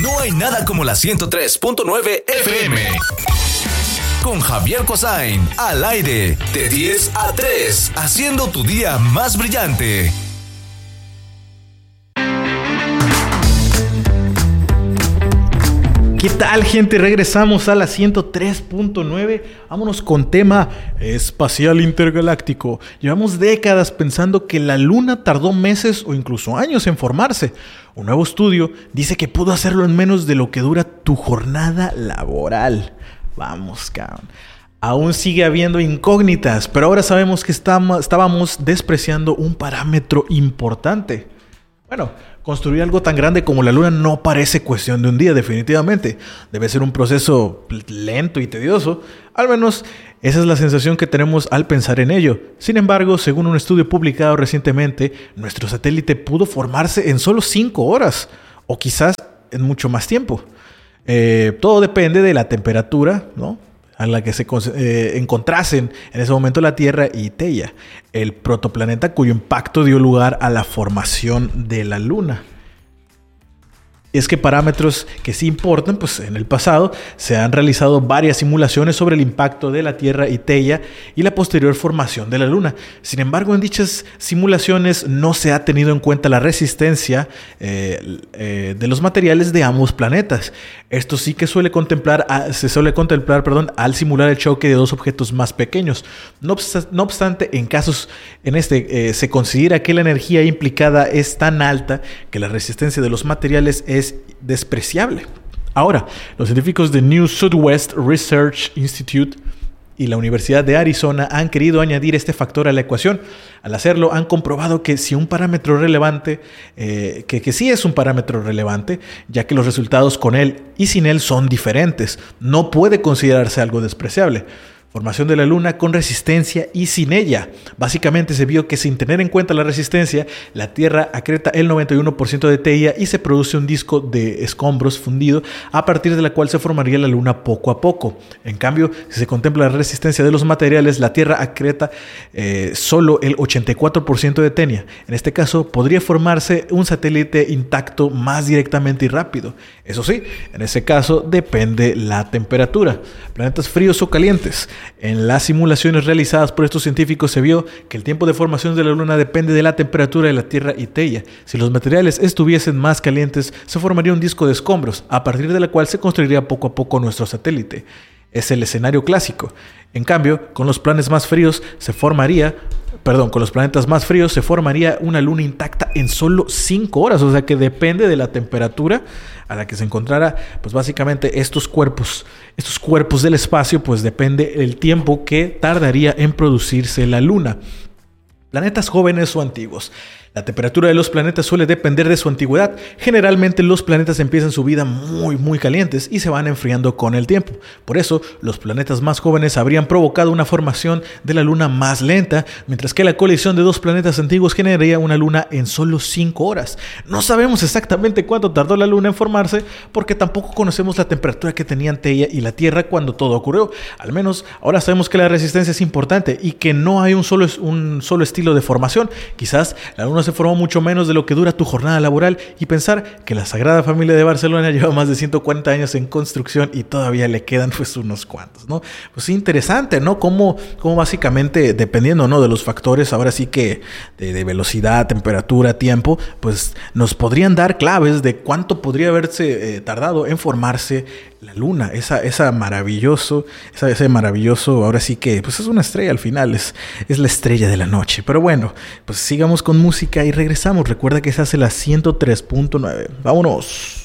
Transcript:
No hay nada como la 103.9 FM. Con Javier Cossain, al aire, de 10 a 3, haciendo tu día más brillante. ¿Qué tal, gente? Regresamos a la 103.9. Vámonos con tema espacial intergaláctico. Llevamos décadas pensando que la Luna tardó meses o incluso años en formarse. Un nuevo estudio dice que pudo hacerlo en menos de lo que dura tu jornada laboral. Vamos, cabrón. Aún sigue habiendo incógnitas, pero ahora sabemos que estábamos despreciando un parámetro importante. Bueno, construir algo tan grande como la Luna no parece cuestión de un día, definitivamente. Debe ser un proceso lento y tedioso. Al menos esa es la sensación que tenemos al pensar en ello. Sin embargo, según un estudio publicado recientemente, nuestro satélite pudo formarse en solo 5 horas, o quizás en mucho más tiempo. Todo depende de la temperatura, ¿no?, a la que se encontrasen en ese momento la Tierra y Theia, el protoplaneta cuyo impacto dio lugar a la formación de la Luna. Y es que parámetros que sí importan, pues en el pasado se han realizado varias simulaciones sobre el impacto de la Tierra y Theia y la posterior formación de la Luna. Sin embargo, en dichas simulaciones no se ha tenido en cuenta la resistencia de los materiales de ambos planetas. Esto sí que se suele contemplar al simular el choque de dos objetos más pequeños. No obstante, en casos se considera que la energía implicada es tan alta que la resistencia de los materiales es despreciable. Ahora, los científicos de New Southwest Research Institute y la Universidad de Arizona han querido añadir este factor a la ecuación. Al hacerlo, han comprobado que sí es un parámetro relevante, ya que los resultados con él y sin él son diferentes. No puede considerarse algo despreciable. Formación de la Luna con resistencia y sin ella. Básicamente se vio que sin tener en cuenta la resistencia, la Tierra acreta el 91% de Theia y se produce un disco de escombros fundido a partir de la cual se formaría la Luna poco a poco. En cambio, si se contempla la resistencia de los materiales, la Tierra acreta solo el 84% de Theia. En este caso, podría formarse un satélite intacto más directamente y rápido. Eso sí, en ese caso depende la temperatura. Planetas fríos o calientes. En las simulaciones realizadas por estos científicos se vio que el tiempo de formación de la Luna depende de la temperatura de la Tierra y Theia. Si los materiales estuviesen más calientes, se formaría un disco de escombros, a partir de la cual se construiría poco a poco nuestro satélite. Es el escenario clásico. En cambio, con los planetas más fríos se formaría una Luna intacta en solo 5 horas. O sea que depende de la temperatura a la que se encontrara, pues básicamente estos cuerpos del espacio, pues depende el tiempo que tardaría en producirse la Luna. Planetas jóvenes o antiguos. La temperatura de los planetas suele depender de su antigüedad. Generalmente los planetas empiezan su vida muy muy calientes y se van enfriando con el tiempo. Por eso, los planetas más jóvenes habrían provocado una formación de la Luna más lenta, mientras que la colisión de dos planetas antiguos generaría una Luna en solo 5 horas. No sabemos exactamente cuánto tardó la Luna en formarse, porque tampoco conocemos la temperatura que tenían Theia y la Tierra cuando todo ocurrió. Al menos ahora sabemos que la resistencia es importante y que no hay un solo estilo de formación. Quizás la Luna se formó mucho menos de lo que dura tu jornada laboral, y pensar que la Sagrada Familia de Barcelona lleva más de 140 años en construcción y todavía le quedan pues unos cuantos, ¿no? Pues interesante, ¿no? Cómo básicamente, dependiendo, ¿no?, de los factores, ahora sí que de velocidad, temperatura, tiempo, pues nos podrían dar claves de cuánto podría haberse tardado en formarse la Luna, ese maravilloso, ahora sí que pues es una estrella al final, es la estrella de la noche. Pero bueno, pues sigamos con música y regresamos. Recuerda que se hace la 103.9. Vámonos.